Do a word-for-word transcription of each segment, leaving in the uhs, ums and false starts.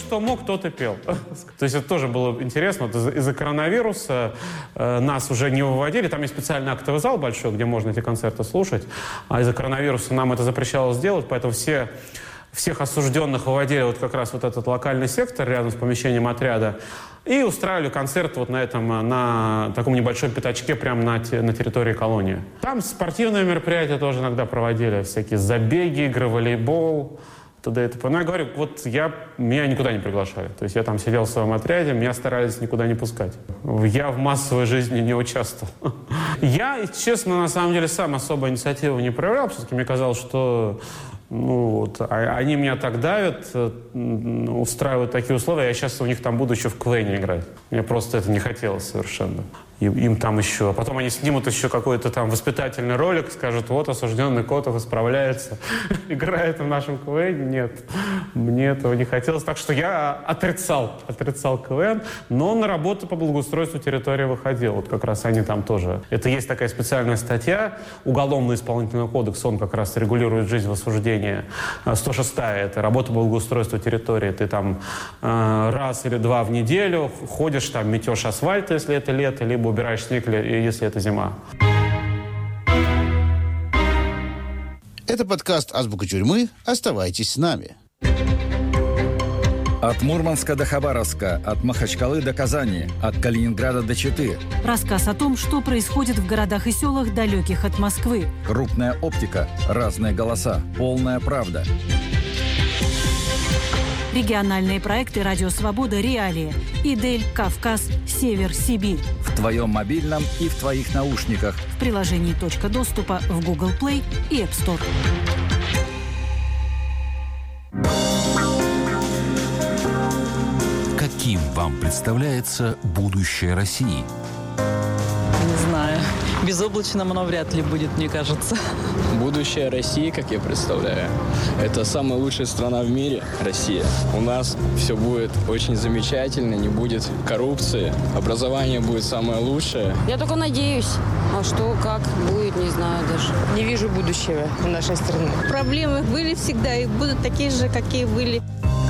что мог, тот и пел. То есть это тоже было интересно. Вот из- из-за коронавируса э, нас уже не выводили. Там есть специальный актовый зал большой, где можно эти концерты слушать. А из-за коронавируса нам это запрещалось делать, поэтому все... Всех осужденных выводили вот как раз вот этот локальный сектор рядом с помещением отряда и устраивали концерт вот на этом, на таком небольшом пятачке прямо на, те, на территории колонии. Там спортивные мероприятия тоже иногда проводили, всякие забеги, игры, волейбол, т.д. и т.п. Но я говорю, вот я, меня никуда не приглашали. То есть я там сидел в своем отряде, меня старались никуда не пускать. Я в массовой жизни не участвовал. Я, честно, на самом деле сам особо инициативу не проявлял, все-таки мне казалось, что... Ну, вот, а, они меня так давят, устраивают такие условия, я сейчас у них там буду еще в Квене играть. Мне просто это не хотелось совершенно. И, им там еще... А потом они снимут еще какой-то там воспитательный ролик, скажут, вот осужденный Котов исправляется, играет в нашем Квене. Нет, мне этого не хотелось. Так что я отрицал, отрицал КВН, но на работу по благоустройству территории выходил. Вот как раз они там тоже... Это есть такая специальная статья, Уголовно-исполнительный кодекс, он как раз регулирует жизнь в осуждении. сто шестая, это работа по благоустройству территории. Ты там э, раз или два в неделю ходишь, там метешь асфальт, если это лето, либо убираешь снег, если это зима. Это подкаст «Азбука тюрьмы». Оставайтесь с нами. От Мурманска до Хабаровска, от Махачкалы до Казани, от Калининграда до Читы. Рассказ о том, что происходит в городах и селах, далеких от Москвы. Крупная оптика, разные голоса, полная правда. Региональные проекты «Радио Свобода», «Реалии», «Идель», «Кавказ», «Север», «Сибирь». В твоем мобильном и в твоих наушниках. В приложении «Точка доступа» в Google Play и App Store. Каким вам представляется будущее России? Не знаю. Безоблачным оно вряд ли будет, мне кажется. Будущее России, как я представляю, это самая лучшая страна в мире, Россия. У нас все будет очень замечательно, не будет коррупции, образование будет самое лучшее. Я только надеюсь. А что, как будет, не знаю даже. Не вижу будущего у нашей страны. Проблемы были всегда и будут такие же, какие были.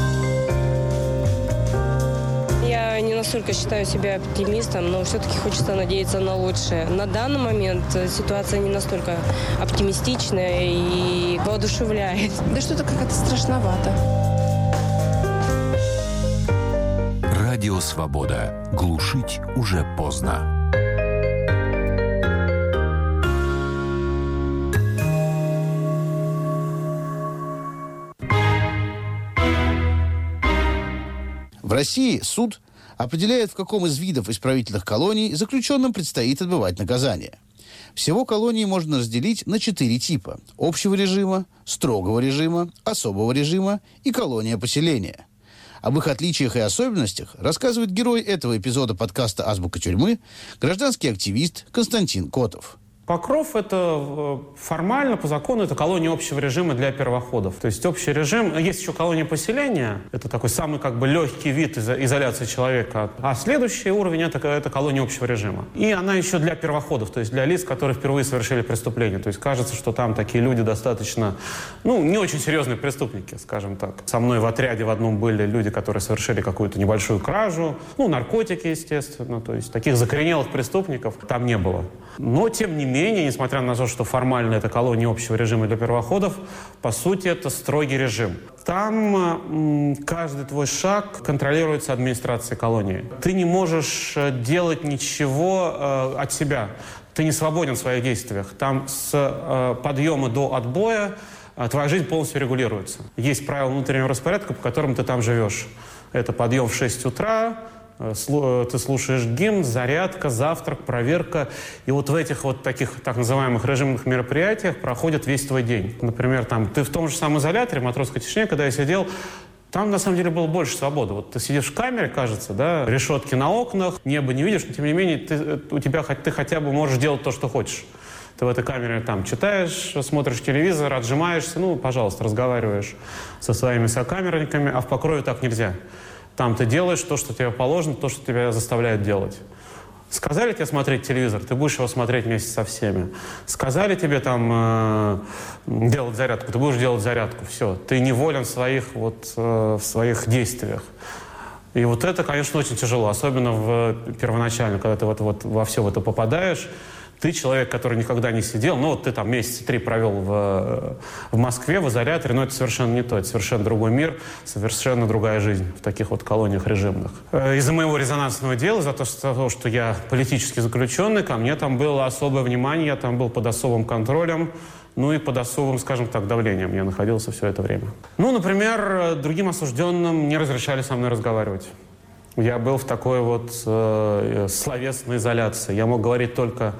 Я не настолько считаю себя оптимистом, но все-таки хочется надеяться на лучшее. На данный момент ситуация не настолько оптимистичная и воодушевляет. Да что-то как-то страшновато. Радио Свобода. Глушить уже поздно. В России суд определяет, в каком из видов исправительных колоний заключенным предстоит отбывать наказание. Всего колонии можно разделить на четыре типа: общего режима, строгого режима, особого режима и колония поселения. Об их отличиях и особенностях рассказывает герой этого эпизода подкаста «Азбука тюрьмы», гражданский активист Константин Котов. Покров — это формально, по закону, это колония общего режима для первоходов. То есть общий режим... Есть еще колония поселения. Это такой самый как бы легкий вид изо- изоляции человека. А следующий уровень — это, это колония общего режима. И она еще для первоходов, то есть для лиц, которые впервые совершили преступление. То есть кажется, что там такие люди достаточно... Ну, не очень серьезные преступники, скажем так. Со мной в отряде в одном были люди, которые совершили какую-то небольшую кражу. Ну, наркотики, естественно. То есть таких закоренелых преступников там не было. Но, тем не менее, несмотря на то, что формально это колония общего режима для первоходов, по сути, это строгий режим. Там м, каждый твой шаг контролируется администрацией колонии. Ты не можешь делать ничего э, от себя. Ты не свободен в своих действиях. Там с э, подъема до отбоя э, твоя жизнь полностью регулируется. Есть правила внутреннего распорядка, по которым ты там живешь. Это подъем в шесть утра, ты слушаешь гимн, зарядка, завтрак, проверка. И вот в этих вот таких так называемых режимных мероприятиях проходит весь твой день. Например, там, ты в том же самом изоляторе, в матросской тишине, когда я сидел, там, на самом деле, было больше свободы. Вот ты сидишь в камере, кажется, да, решетки на окнах, небо не видишь, но, тем не менее, ты, у тебя, ты хотя бы можешь делать то, что хочешь. Ты в этой камере там читаешь, смотришь телевизор, отжимаешься, ну, пожалуйста, разговариваешь со своими сокамерниками, а в Покрове так нельзя. Там ты делаешь то, что тебе положено, то, что тебя заставляют делать. Сказали тебе смотреть телевизор, ты будешь его смотреть вместе со всеми. Сказали тебе там э, делать зарядку, ты будешь делать зарядку. Все, ты неволен в своих, вот, э, в своих действиях. И вот это, конечно, очень тяжело, особенно в, первоначально, когда ты вот, вот во все в это попадаешь. Ты человек, который никогда не сидел, ну вот ты там месяца три провел в, в Москве, в изоляторе, но это совершенно не то, это совершенно другой мир, совершенно другая жизнь в таких вот колониях режимных. Из-за моего резонансного дела, за то, что, что я политический заключенный, ко мне там было особое внимание, я там был под особым контролем, ну и под особым, скажем так, давлением я находился все это время. Ну, например, другим осужденным не разрешали со мной разговаривать. Я был в такой вот э, словесной изоляции. Я мог говорить только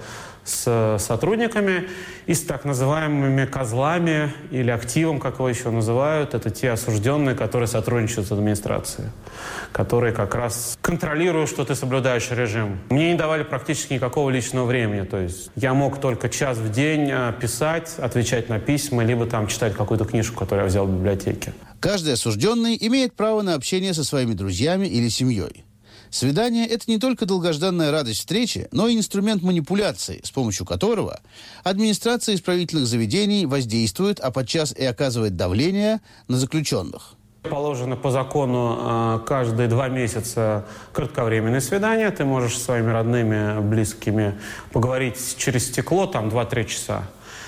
с сотрудниками и с так называемыми козлами или активом, как его еще называют. Это те осужденные, которые сотрудничают с администрацией, которые как раз контролируют, что ты соблюдаешь режим. Мне не давали практически никакого личного времени. То есть я мог только час в день писать, отвечать на письма, либо там читать какую-то книжку, которую я взял в библиотеке. Каждый осужденный имеет право на общение со своими друзьями или семьей. Свидание – это не только долгожданная радость встречи, но и инструмент манипуляции, с помощью которого администрация исправительных заведений воздействует, а подчас и оказывает давление на заключенных. Положено по закону каждые два месяца кратковременное свидание. Ты можешь со своими родными, близкими поговорить через стекло, там два-три часа.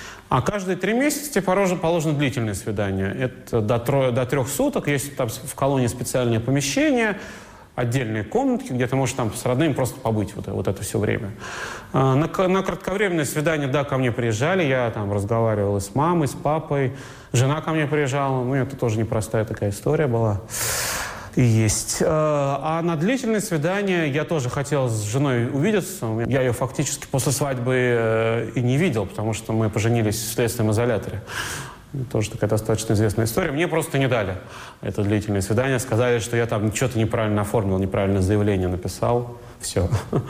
А каждые три месяца тебе положено, положено длительное свидание. Это до, тро, до трех суток. Есть там в колонии специальное помещение, отдельные комнатки, где ты можешь там с родными просто побыть вот, вот это все время. На, на кратковременное свидание, да, ко мне приезжали, я там разговаривал и с мамой, с папой, жена ко мне приезжала, ну, это тоже непростая такая история была. И есть. А на длительное свидание я тоже хотел с женой увидеться. Я ее фактически после свадьбы и не видел, потому что мы поженились в следственном изоляторе. Тоже такая достаточно известная история. Мне просто не дали это длительное свидание. Сказали, что я там что-то неправильно оформил, неправильное заявление написал. Все.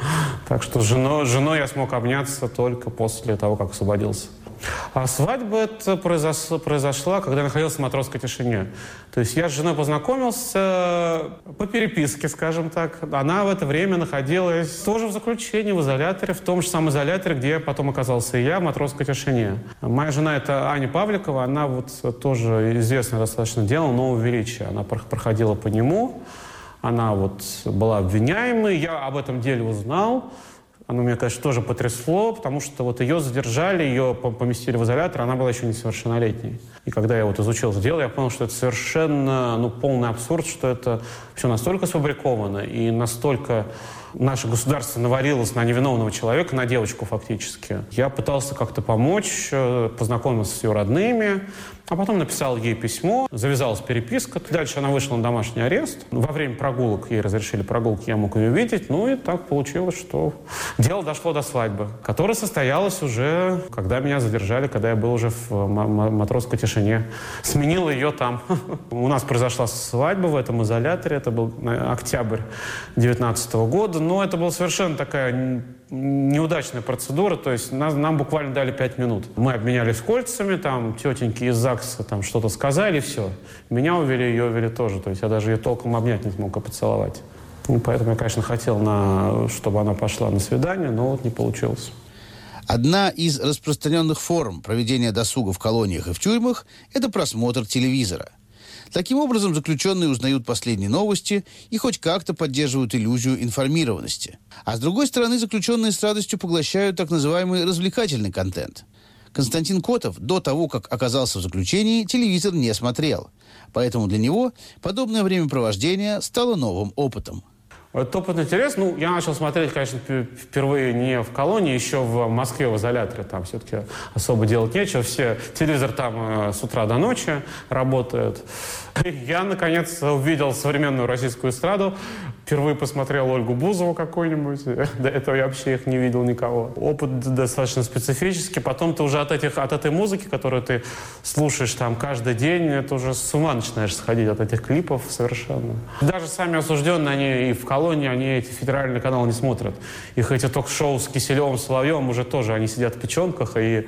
Так что с женой, с женой я смог обняться только после того, как освободился. А свадьба это произошла, произошла, когда я находился в матросской тишине. То есть я с женой познакомился по переписке, скажем так. Она в это время находилась тоже в заключении, в изоляторе, в том же самом изоляторе, где потом оказался и я, в матросской тишине. Моя жена — это Аня Павликова, она вот тоже известное достаточно дело «Нового величия». Она проходила по нему, она вот была обвиняемой, я об этом деле узнал. Оно меня, конечно, тоже потрясло, потому что вот ее задержали, ее поместили в изолятор, она была еще несовершеннолетней. И когда я вот изучил это дело, я понял, что это совершенно, ну, полный абсурд, что это все настолько сфабриковано и настолько наше государство наварилось на невиновного человека, на девочку фактически. Я пытался как-то помочь, познакомился с ее родными, а потом написал ей письмо, завязалась переписка. Дальше она вышла на домашний арест. Во время прогулок, ей разрешили прогулки, я мог ее видеть. Ну и так получилось, что дело дошло до свадьбы, которая состоялась уже, когда меня задержали, когда я был уже в матросской тишине. Сменил ее там. У нас произошла свадьба в этом изоляторе, это был октябрь девятнадцатого года. Но это была совершенно такая неудачная процедура, то есть нас, нам буквально дали пять минут. Мы обменялись кольцами, там тетеньки из ЗАГСа там что-то сказали, и все. Меня увели, ее увели тоже, то есть я даже ее толком обнять не смог, а поцеловать. Ну, поэтому я, конечно, хотел, на, чтобы она пошла на свидание, но вот не получилось. Одна из распространенных форм проведения досуга в колониях и в тюрьмах – это просмотр телевизора. Таким образом, заключенные узнают последние новости и хоть как-то поддерживают иллюзию информированности. А с другой стороны, заключенные с радостью поглощают так называемый развлекательный контент. Константин Котов до того, как оказался в заключении, телевизор не смотрел. Поэтому для него подобное времяпровождение стало новым опытом. Этот опыт интересный. Ну, я начал смотреть, конечно, впервые не в колонии, еще в Москве, в изоляторе. Там все-таки особо делать нечего. Все, телевизор там с утра до ночи работает. И я, наконец, увидел современную российскую эстраду. Впервые посмотрел Ольгу Бузову какую-нибудь. До этого я вообще их не видел никого. Опыт достаточно специфический. Потом ты уже от, этих, от этой музыки, которую ты слушаешь там каждый день, это уже с ума начинаешь сходить от этих клипов совершенно. Даже сами осужденные, они и в колонии, они эти федеральные каналы не смотрят. Их эти ток-шоу с Киселевым, Соловьевым уже тоже, они сидят в печенках, и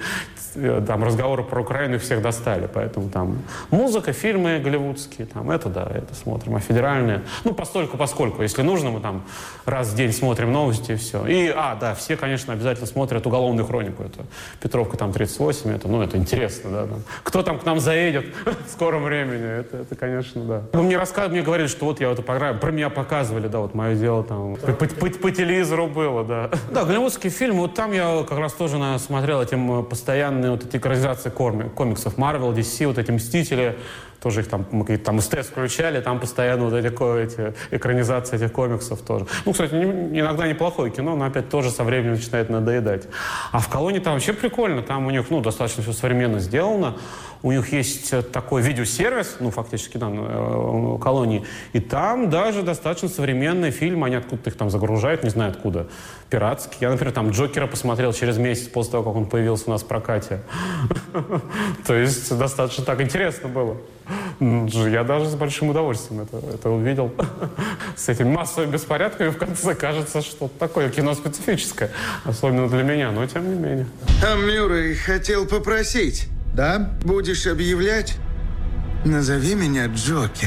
там разговоры про Украину их всех достали. Поэтому там музыка, фильмы голливудские, там это да, это смотрим. А федеральные, ну, постольку, поскольку, если Если нужно, мы там раз в день смотрим новости и все. И, а, да, все, конечно, обязательно смотрят «Уголовную хронику». Это Петровка там тридцать восемь, это, ну, это интересно, да. Там. Кто там к нам заедет в скором времени, это, это конечно, да. Мне рассказывали, мне говорили, что вот я в эту программу, про меня показывали, да, вот мое дело там, по, по, по, по телевизору было, да. Да, голливудский фильм, вот там я как раз тоже на, смотрел этим постоянные вот эти экранизации комиксов Marvel, ди си, вот эти «Мстители», тоже их там, мы там СТС включали, там постоянно вот эти, эти экранизации этих комиксов тоже. Ну, кстати, не, иногда неплохое кино, но опять тоже со временем начинает надоедать. А в «Колонии» там вообще прикольно, там у них, ну, достаточно все современно сделано. У них есть такой видеосервис, ну, фактически, да, в «Колонии», и там даже достаточно современный фильм, они откуда-то их там загружают, не знаю откуда, пиратский. Я, например, там «Джокера» посмотрел через месяц после того, как он появился у нас в прокате. То есть достаточно так интересно было. Я даже с большим удовольствием это, это увидел. С этими массовыми беспорядками в конце кажется, что такое кино специфическое. Особенно для меня, но тем не менее. А Мюррей хотел попросить. Да? Будешь объявлять? Назови меня Джокер.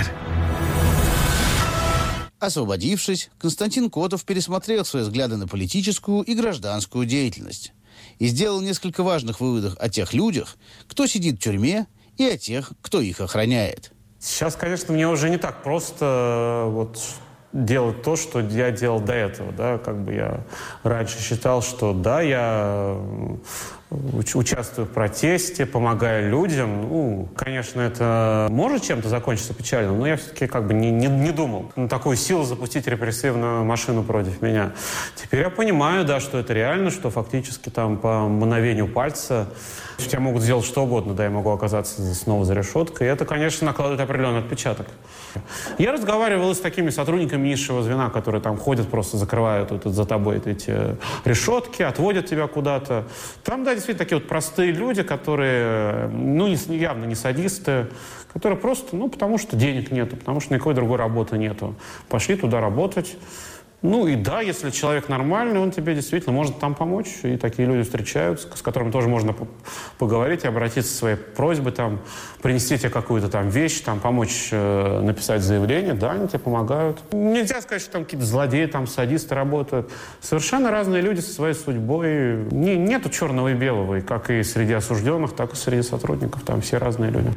Освободившись, Константин Котов пересмотрел свои взгляды на политическую и гражданскую деятельность и сделал несколько важных выводов о тех людях, кто сидит в тюрьме, и о тех, кто их охраняет. Сейчас, конечно, мне уже не так просто вот делать то, что я делал до этого. Да? Как бы я раньше считал, что да, я участвую в протесте, помогаю людям. Ну, конечно, это может чем-то закончиться печально, но я все-таки как бы не, не, не думал на такую силу запустить репрессивную машину против меня. Теперь я понимаю, да, что это реально, что фактически там по мгновению пальца тебя могут сделать что угодно, да, я могу оказаться снова за решеткой. И это, конечно, накладывает определенный отпечаток. Я разговаривал с такими сотрудниками низшего звена, которые там ходят, просто закрывают вот, за тобой эти решетки, отводят тебя куда-то. Там, да, действительно, такие вот простые люди, которые, ну, не, явно не садисты, которые просто, ну, потому что денег нету, потому что никакой другой работы нету. Пошли туда работать. Ну и да, если человек нормальный, он тебе действительно может там помочь. И такие люди встречаются, с которыми тоже можно поговорить и обратиться со своей просьбой, там, принести тебе какую-то там вещь, там, помочь э, написать заявление. Да, они тебе помогают. Нельзя сказать, что там какие-то злодеи, там, садисты работают. Совершенно разные люди со своей судьбой. Не, нету черного и белого. И как и среди осужденных, так и среди сотрудников. Там все разные люди.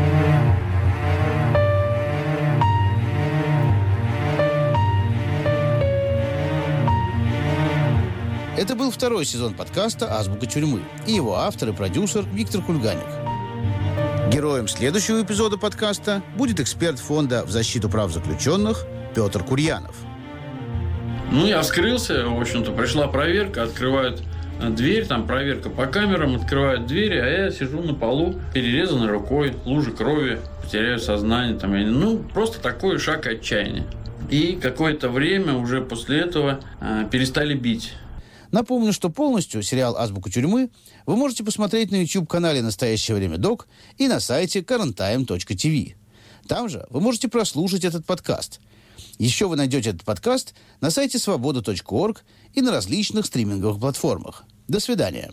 Это был второй сезон подкаста «Азбука тюрьмы» и его автор и продюсер Виктор Кульганик. Героем следующего эпизода подкаста будет эксперт фонда в защиту прав заключенных Петр Курьянов. Ну, я вскрылся, в общем-то, пришла проверка, открывают дверь, там проверка по камерам, открывают двери, а я сижу на полу, перерезанной рукой, лужи крови, потеряю сознание, там, я, ну, просто такой шаг отчаяния. И какое-то время уже после этого э, перестали бить. Напомню, что полностью сериал «Азбука тюрьмы» вы можете посмотреть на YouTube-канале «Настоящее время док» и на сайте current time точка ти ви. Там же вы можете прослушать этот подкаст. Еще вы найдете этот подкаст на сайте свобода точка орг и на различных стриминговых платформах. До свидания.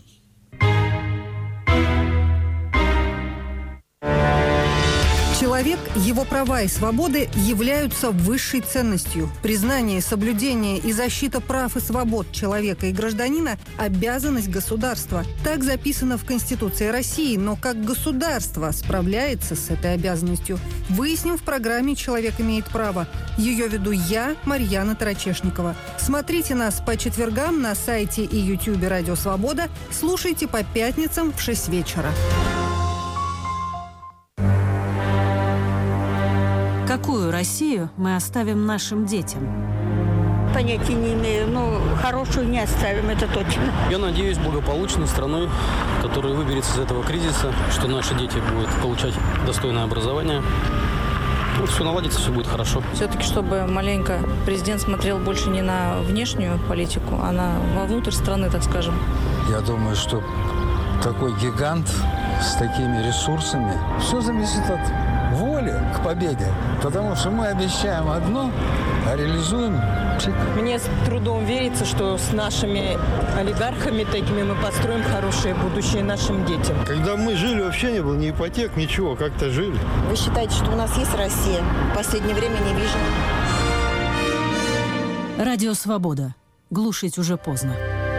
Человек, его права и свободы являются высшей ценностью. Признание, соблюдение и защита прав и свобод человека и гражданина – обязанность государства. Так записано в Конституции России, но как государство справляется с этой обязанностью? Выясним в программе «Человек имеет право». Ее веду я, Марьяна Тарачешникова. Смотрите нас по четвергам на сайте и ютубе «Радио Свобода». Слушайте по пятницам в шесть вечера. Какую Россию мы оставим нашим детям? Понятия не имею. Ну, хорошую не оставим, это точно. Я надеюсь, благополучной страной, которая выберется из этого кризиса, что наши дети будут получать достойное образование. Ну, все наладится, все будет хорошо. Все-таки, чтобы маленько президент смотрел больше не на внешнюю политику, а на вовнутрь страны, так скажем. Я думаю, что такой гигант с такими ресурсами, все зависит от воли к победе. Потому что мы обещаем одно, а реализуем пшик. Мне с трудом верится, что с нашими олигархами такими мы построим хорошее будущее нашим детям. Когда мы жили, вообще не было ни ипотек, ничего, как-то жили. Вы считаете, что у нас есть Россия? В последнее время не вижу. Радио «Свобода». Глушить уже поздно.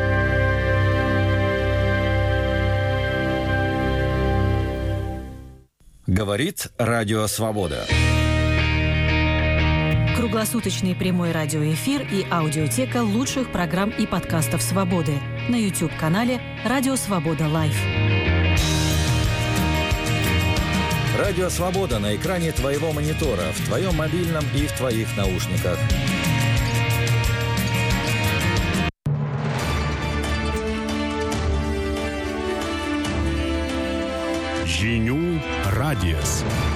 Говорит Радио Свобода. Круглосуточный прямой радиоэфир и аудиотека лучших программ и подкастов «Свободы» на YouTube-канале «Радио Свобода Лайв». Радио Свобода на экране твоего монитора, в твоем мобильном и в твоих наушниках. Женю Радиес.